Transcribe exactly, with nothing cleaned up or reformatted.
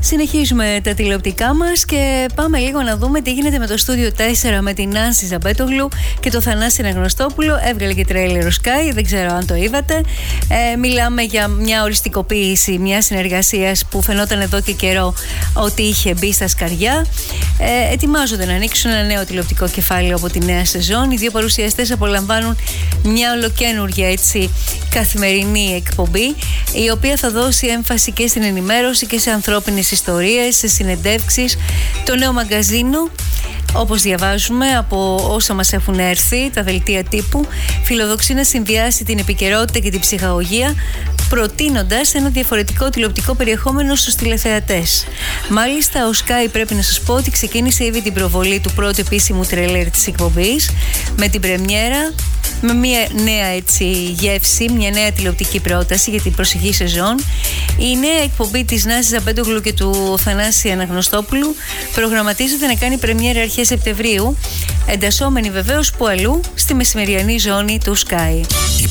Συνεχίζουμε τα τηλεοπτικά μας και πάμε λίγο να δούμε τι γίνεται με το Studio τέσσερα με την Νάνση Ζαμπέτογλου και το Θανάση Αναγνωστόπουλο. Έβγαλε και τρέιλερ ο Sky, δεν ξέρω αν το είδατε. Ε, μιλάμε για μια οριστικοποίηση μια συνεργασίας που φαινόταν εδώ και καιρό ότι είχε μπει στα σκαριά. Ε, ετοιμάζονται να ανοίξουν ένα νέο τηλεοπτικό κεφάλαιο από τη νέα σεζόν. Οι δύο παρουσιαστές απολαμβάνουν μια ολοκαίνουργια έτσι καθημερινή εκπομπή, η οποία θα δώσει έμφαση και στην ενημέρωση και σε ανθρώπινες ιστορίες, σε συνεντεύξεις. Το νέο μαγκαζίνο, όπως διαβάζουμε από όσα μας έχουν έρθει, τα δελτία τύπου, φιλοδοξεί να συνδυάσει την επικαιρότητα και την ψυχαγωγία, προτείνοντας ένα διαφορετικό τηλεοπτικό περιεχόμενο στους τηλεθεατές. Μάλιστα, ο Sky, πρέπει να σας πω ότι ξεκίνησε ήδη την προβολή του πρώτου επίσημου τρέλερ της εκπομπής, με την πρεμιέρα, με μια νέα έτσι γεύση, μια νέα τηλεοπτική πρόταση για την προσεχή σεζόν. Η νέα εκπομπή της Νάσης Ζαμπέτογλου και του Θανάση Αναγνωστόπουλου προγραμματίζεται να κάνει πρεμιέρα αρχές Σεπτεμβρίου, εντασσόμενη βεβαίως που αλλού στη μεσημεριανή ζώνη του Sky.